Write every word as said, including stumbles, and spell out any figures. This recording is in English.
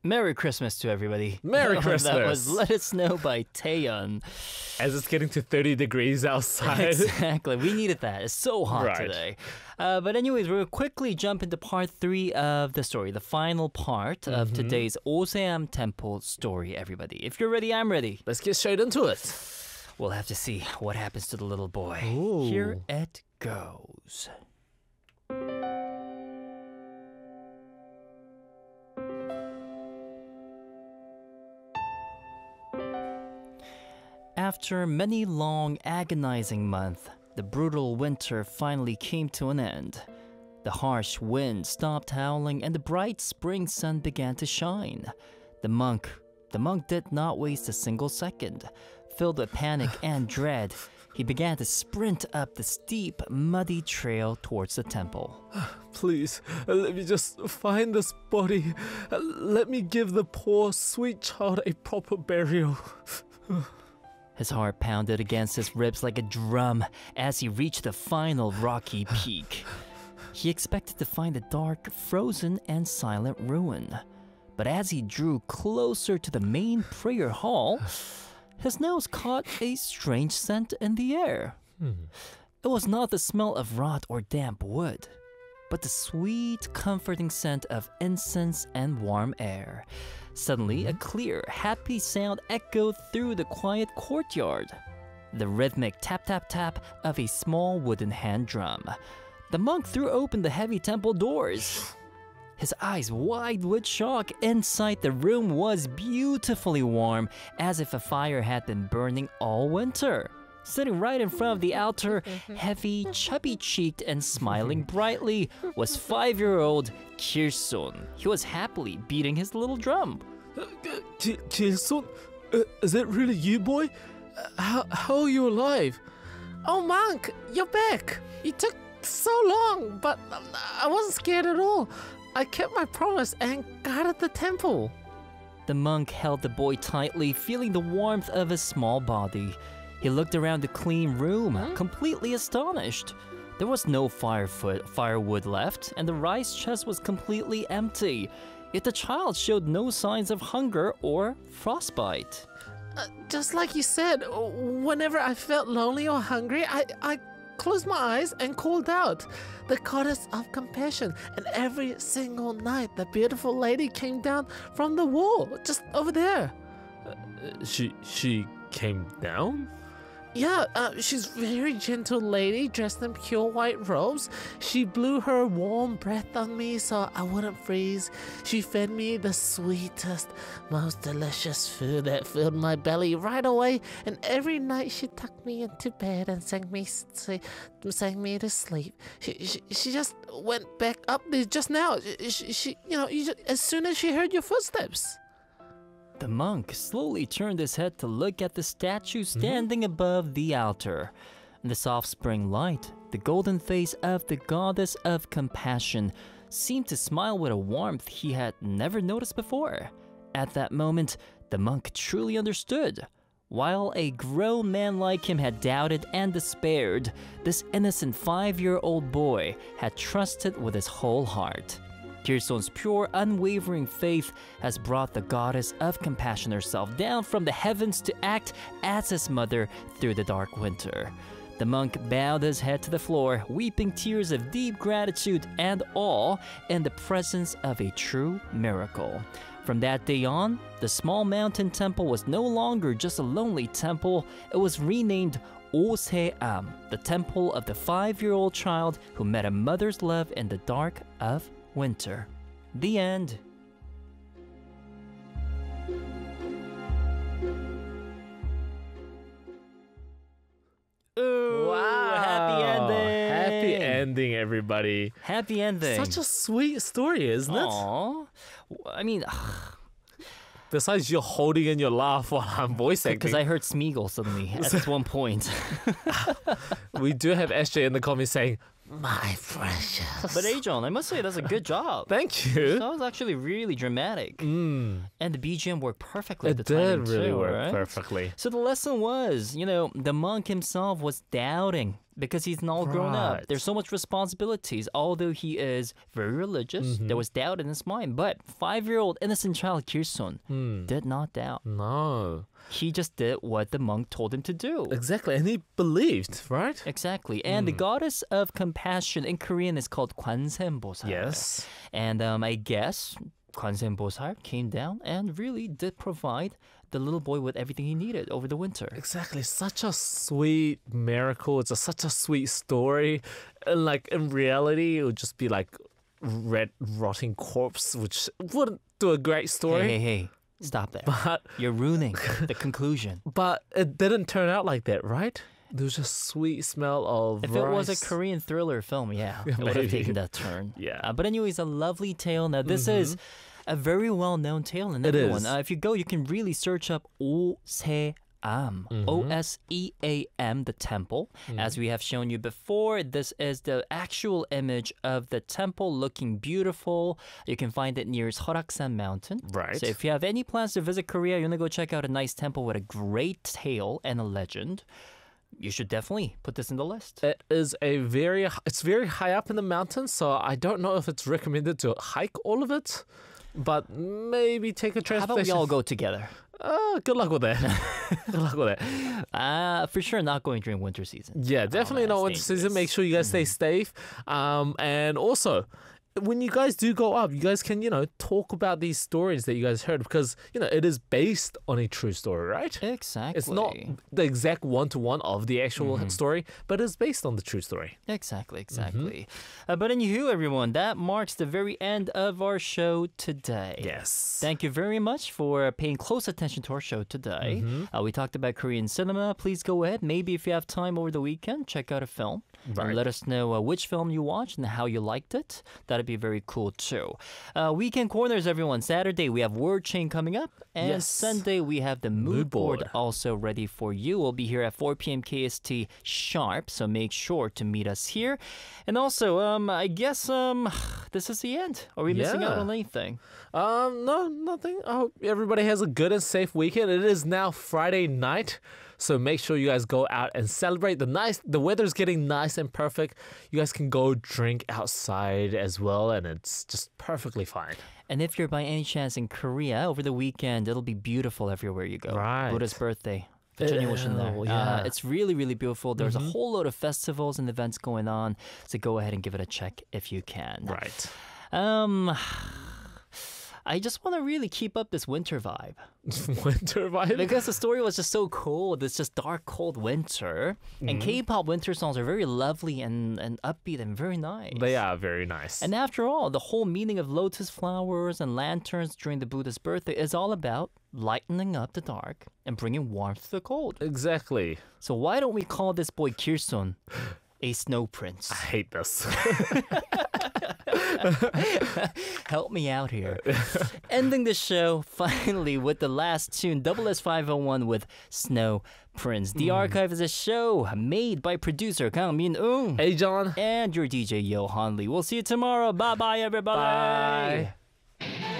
Merry Christmas to everybody. Merry Christmas. That was Let It Snow by Taeyeon. As it's getting to thirty degrees outside. Exactly. We needed that. It's so hot Right. today. Uh, but anyways, we'll quickly jump into part three of the story, the final part of Mm-hmm. today's Oseam Temple story, everybody. If you're ready, I'm ready. Let's get straight into it. We'll have to see what happens to the little boy. Ooh. Here it goes. After many long, agonizing months, the brutal winter finally came to an end. The harsh wind stopped howling and the bright spring sun began to shine. The monk, the monk did not waste a single second. Filled with panic and dread, he began to sprint up the steep, muddy trail towards the temple. Please, uh, let me just find this body. Uh, let me give the poor, sweet child a proper burial. His heart pounded against his ribs like a drum as he reached the final rocky peak. He expected to find a dark, frozen, and silent ruin. But as he drew closer to the main prayer hall, his nose caught a strange scent in the air. It was not the smell of rot or damp wood, but the sweet, comforting scent of incense and warm air. Suddenly, a clear, happy sound echoed through the quiet courtyard. The rhythmic tap-tap-tap of a small wooden hand drum. The monk threw open the heavy temple doors. His eyes wide with shock, inside the room was beautifully warm, as if a fire had been burning all winter. Sitting right in front of the altar, heavy, chubby-cheeked and smiling brightly, was five-year-old Kirsun. He was happily beating his little drum. Jason, uh, is that really you, boy? Uh, how, how are you alive? Oh, Monk, you're back. You took so long, but um, I wasn't scared at all. I kept my promise and guarded the temple. The monk held the boy tightly, feeling the warmth of his small body. He looked around the clean room, completely astonished. There was no firefoot, firewood left, and the rice chest was completely empty. Yet the child showed no signs of hunger or frostbite. Uh, just like you said, whenever I felt lonely or hungry, I, I closed my eyes and called out the goddess of compassion. And every single night, the beautiful lady came down from the wall, just over there. Uh, she, she came down? Yeah, uh, she's a very gentle lady dressed in pure white robes. She blew her warm breath on me so I wouldn't freeze. She fed me the sweetest, most delicious food that filled my belly right away. And every night she tucked me into bed and sang me, sang me to sleep. She, she, she just went back up there just now. She, she you know, you just, as soon as she heard your footsteps. The monk slowly turned his head to look at the statue standing mm-hmm. above the altar. In the soft spring light, the golden face of the goddess of compassion seemed to smile with a warmth he had never noticed before. At that moment, the monk truly understood. While a grown man like him had doubted and despaired, this innocent five-year-old boy had trusted with his whole heart. Kirsun's pure, unwavering faith has brought the goddess of compassion herself down from the heavens to act as his mother through the dark winter. The monk bowed his head to the floor, weeping tears of deep gratitude and awe in the presence of a true miracle. From that day on, the small mountain temple was no longer just a lonely temple. It was renamed Oseam, the temple of the five-year-old child who met a mother's love in the dark of winter. The end. Ooh, wow. Happy ending. Happy ending, everybody. Happy ending. Such a sweet story, isn't it? Aww. I mean, besides you holding in your laugh while I'm voice acting. Because I heard Smeagol suddenly at one point. We do have S J in the comments saying, my precious. But Ajon, I must say that's a good job. Thank you. That was actually really dramatic. Mm. And the B G M worked perfectly it at the time did really too, work right? perfectly. So the lesson was, you know, the monk himself was doubting because he's all grown up. Right. There's so much responsibilities. Although he is very religious, there was doubt in his mind. But five-year-old innocent child Kirsun did not doubt. No. He just did what the monk told him to do. Exactly. And he believed, right? Exactly. And the goddess of compassion in Korean is called Kwanseum-bosal. Yes. And um, I guess Kwanseum-bosal came down and really did provide the little boy with everything he needed over the winter. Exactly. Such a sweet miracle. It's a, such a sweet story. And like in reality, it would just be like red rotting corpse, which wouldn't do a great story. Hey, hey, hey. Stop there. But You're ruining the conclusion. but it didn't turn out like that, right? There was just sweet smell of If rice. it was a Korean thriller film, yeah, Yeah, it would have maybe. taken that turn. Yeah. Uh, but anyways, a lovely tale. Now, this is a very well-known tale in It everyone. is. Uh, if you go, you can really search up Oseam. O S E A M, the temple. As we have shown you before, this is the actual image of the temple looking beautiful. You can find it near Seoraksan Mountain. Right. So if you have any plans to visit Korea, you want to go check out a nice temple with a great tale and a legend, you should definitely put this in the list. It is a very, it's very high up in the mountains, so I don't know if it's recommended to hike all of it, but maybe take a How about transportation. we all go together? Uh, good luck with that. Good luck with that. Uh, for sure not going during winter season. Yeah, definitely that's not winter season. dangerous. Make sure you guys stay safe. Um, and also, when you guys do go up, you guys can, you know, talk about these stories that you guys heard because, you know, it is based on a true story, right? Exactly. It's not the exact one to one of the actual story, but it's based on the true story. Exactly, exactly. Uh, but anywho, everyone, that marks the very end of our show today. Yes. Thank you very much for paying close attention to our show today. Uh, we talked about Korean cinema. Please go ahead. Maybe if you have time over the weekend, check out a film. Right. And let us know uh, which film you watched and how you liked it. That'd be very cool too. Uh, weekend corners, everyone. Saturday we have Word Chain coming up, and Yes. Sunday we have the mood, Mood board. board. also ready for you. We'll be here at four p.m. K S T sharp, so make sure to meet us here. And also, um, I guess um, this is the end. Are we missing out Yeah. on anything? Um, no, nothing. I hope everybody has a good and safe weekend. It is now Friday night, so make sure you guys go out and celebrate. The nice, the weather's getting nice and perfect. You guys can go drink outside as well, and it's just perfectly fine. And if you're by any chance in Korea over the weekend, it'll be beautiful everywhere you go. Right. Buddha's birthday. Virginia Ocean there. Oh, Uh, yeah. it's really, really beautiful. There's a whole load of festivals and events going on, so go ahead and give it a check if you can. Right. Um, I just want to really keep up this winter vibe Winter vibe. because the story was just so cold. It's just dark, cold winter, and K-pop winter songs are very lovely and, and upbeat and very nice. They are very nice. And after all, the whole meaning of lotus flowers and lanterns during the Buddha's birthday is all about lightening up the dark and bringing warmth to the cold. Exactly. So why don't we call this boy Kirsun a snow prince? I hate this. Help me out here. Ending the show finally with the last tune, Double S five oh one with Snow Prince. The Archive is a show made by producer Kang Min-ung Hey, John. and your D J Johan Lee. We'll see you tomorrow. Bye bye, everybody. Bye.